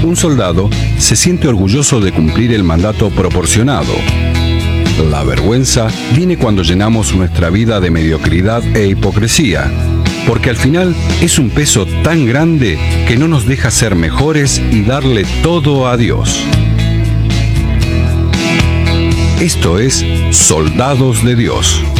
Un soldado se siente orgulloso de cumplir el mandato proporcionado. La vergüenza viene cuando llenamos nuestra vida de mediocridad e hipocresía, porque al final es un peso tan grande que no nos deja ser mejores y darle todo a Dios. Esto es Soldados de Dios.